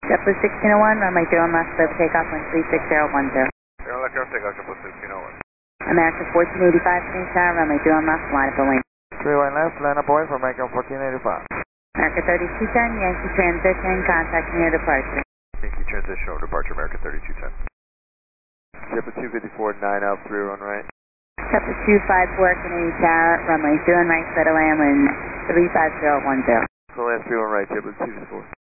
JetBlue 1601, runway 01 left, clear for takeoff on 36010. Air left, takeoff, JetBlue 1601. America 1485, change tower, runway 01 left, line up away. 31 left, line up away for America 1485. America 3210, Yankee transition, contact near departure. Yankee transition over departure, America 3210. JetBlue 254, 9 out, 3 run right. JetBlue 254, Kennedy Tower, runway 01 right, set away, wind 35010. Go last 3 run right, JetBlue 254.